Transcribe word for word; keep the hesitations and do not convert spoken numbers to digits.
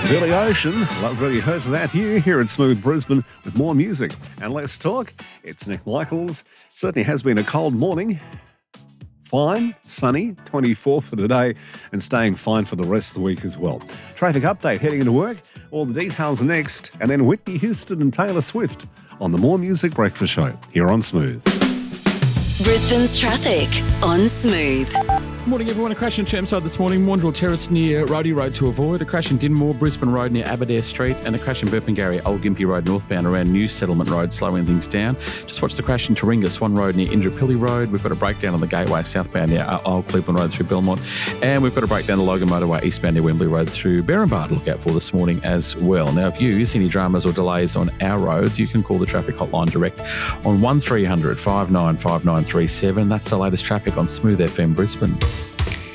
Billy Ocean, love really heard that here, here at Smooth Brisbane with more music. And let's talk. It's Nick Michaels. Certainly has been a cold morning. Fine, sunny, twenty-four for today, and staying fine for the rest of the week as well. Traffic update heading into work. All the details next. And then Whitney Houston and Taylor Swift on the More Music Breakfast Show here on Smooth. Brisbane's traffic on Smooth. Morning everyone, a crash in Chermside this morning, Maundrell Terrace near Rhodey Road to avoid, a crash in Dinmore, Brisbane Road near Aberdare Street, and a crash in Burpengary, Old Gympie Road northbound around New Settlement Road, slowing things down. Just watch the crash in Taringa, Swan Road near Indooroopilly Road. We've got a breakdown on the Gateway southbound near Old Cleveland Road through Belmont, and we've got a breakdown on the Logan Motorway eastbound near Wembley Road through Berrinbar to look out for this morning as well. Now, if you see any dramas or delays on our roads, you can call the traffic hotline direct on one three hundred, five nine five nine three seven. That's the latest traffic on Smooth F M Brisbane.